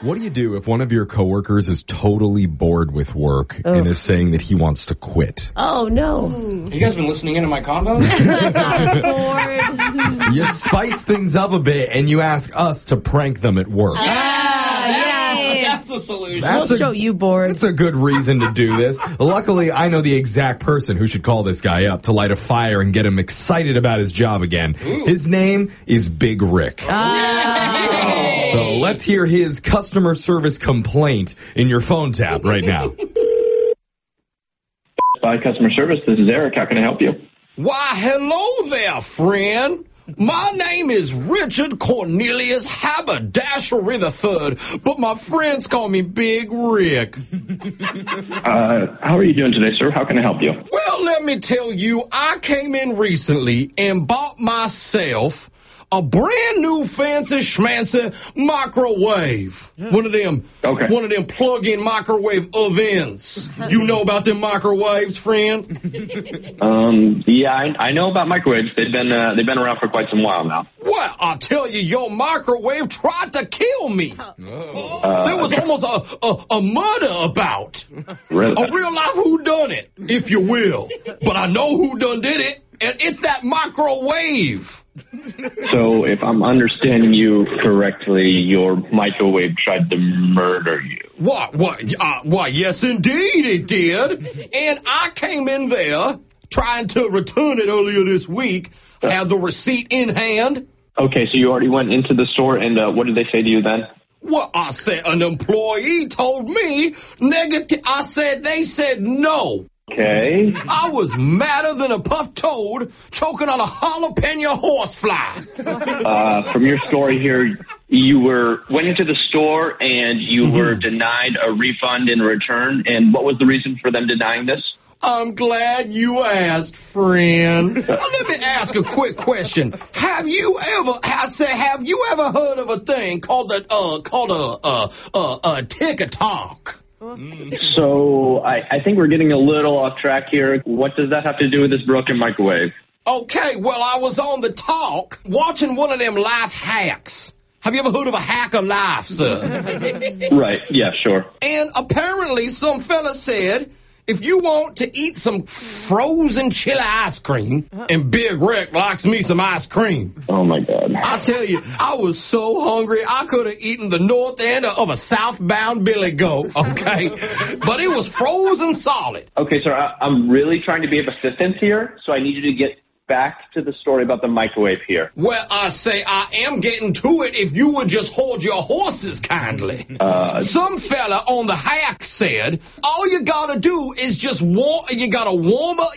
What do you do if one of your coworkers is totally bored with work and is saying that he wants to quit? Oh, no. You guys been listening into my convo? Bored. You spice things up a bit and you ask us to prank them at work. That's the solution. We'll show you bored. That's a good reason to do this. Luckily, I know the exact person who should call this guy up to light a fire and get him excited about his job again. Ooh. His name is Big Rick. So let's hear his customer service complaint in your phone tap right now. By customer service, this is Eric. How can I help you? Why, hello there, friend. My name is Richard Cornelius Haberdashery III, but my friends call me Big Rick. How are you doing today, sir? How can I help you? Well, let me tell you, I came in recently and bought myself a brand new fancy schmancy microwave. One of them plug-in microwave ovens. You know about them microwaves, friend? Yeah, I know about microwaves. They've been around for quite some while now. Well, I'll tell you, your microwave tried to kill me. There was almost a murder about. Really? A real life whodunit, if you will. But I know who done did it, and it's that microwave. So, if I'm understanding you correctly, your microwave tried to murder you. Why, yes, indeed it did. And I came in there trying to return it earlier this week, have the receipt in hand. Okay, so you already went into the store, and what did they say to you then? Well, I said an employee told me negative. They said no. Okay. I was madder than a puffed toad choking on a jalapeno horsefly. From your story here, you went into the store and you were denied a refund in return. And what was the reason for them denying this? I'm glad you asked, friend. Now, let me ask a quick question. Have you ever heard of a thing called a tick-a-talk? So I think we're getting a little off track here. What does that have to do with this broken microwave? Okay, well, I was on the talk watching one of them life hacks. Have you ever heard of a hack of life, sir? Right, yeah, sure. And apparently some fella said, if you want to eat some frozen chili ice cream, and Big Rick likes me some ice cream. Oh, my God. I tell you, I was so hungry, I could have eaten the north end of a southbound billy goat, okay? But it was frozen solid. Okay, sir, I'm really trying to be of assistance here, so I need you to get back to the story about the microwave here. Well, I say I am getting to it if you would just hold your horses kindly. Some fella on the hack said, all you gotta do is just warm up